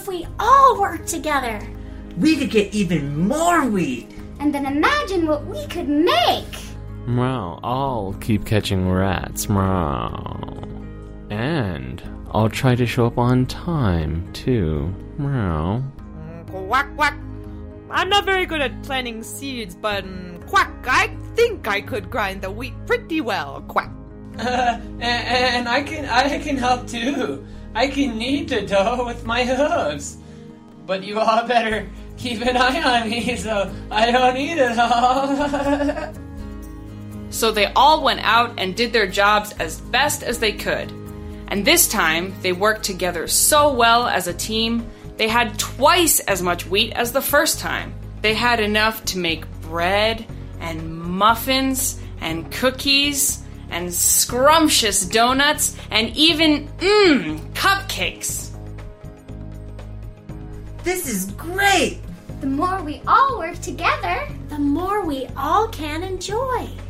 if we all work together? We could get even more wheat. And then imagine what we could make. Well, I'll keep catching rats. And I'll try to show up on time, too. Quack, quack. I'm not very good at planting seeds, but quack, I think I could grind the wheat pretty well. Quack. And I can help too. I can knead the dough with my hooves. But you all better keep an eye on me so I don't eat it all. So they all went out and did their jobs as best as they could. And this time, they worked together so well as a team, they had twice as much wheat as the first time. They had enough to make bread and muffins and cookies and scrumptious donuts and even, cupcakes. This is great! The more we all work together, the more we all can enjoy.